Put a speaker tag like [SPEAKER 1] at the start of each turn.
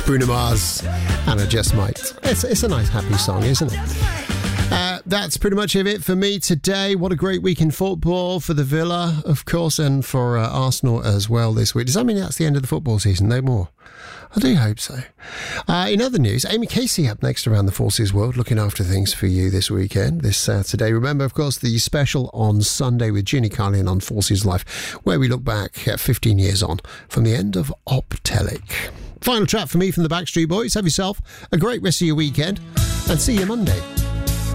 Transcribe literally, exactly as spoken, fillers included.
[SPEAKER 1] Bruno Mars, and I Just Might. It's, it's a nice, happy song, isn't it? Uh, that's pretty much it for me today. What a great week in football for the Villa, of course, and for uh, Arsenal as well this week. Does that mean that's the end of the football season? No more? I do hope so. Uh, in other news, Amy Casey up next around the Forces World, looking after things for you this weekend, this Saturday. Remember, of course, the special on Sunday with Ginny Carlin on Forces Life, where we look back at fifteen years on from the end of Optelic. Final chat for me from the Backstreet Boys. Have yourself a great rest of your weekend and see you Monday.